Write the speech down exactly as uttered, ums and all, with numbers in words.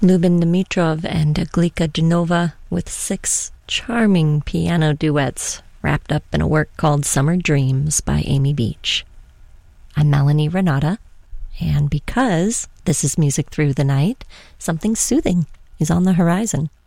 Lubin Dimitrov and Glika Genova with six charming piano duets wrapped up in a work called Summer Dreams by Amy Beach. I'm Melanie Renata, and because this is Music Through the Night, something soothing is on the horizon.